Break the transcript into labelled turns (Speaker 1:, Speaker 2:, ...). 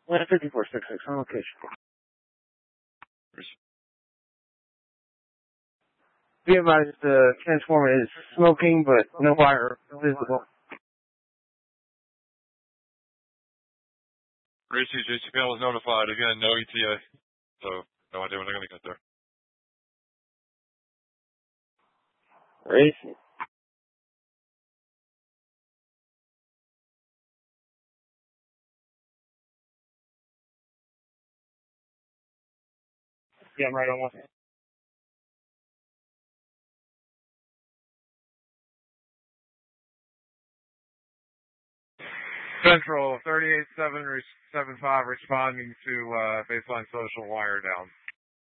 Speaker 1: Atlanta 5466 on location. Be advised the transformer is smoking, but no fire visible.
Speaker 2: Gracie, JCPL was notified. Again, no ETA. So, no idea when they're going to get there.
Speaker 1: Gracie. Yeah, I'm right on one.
Speaker 2: Central 38775 responding to baseline social wire down.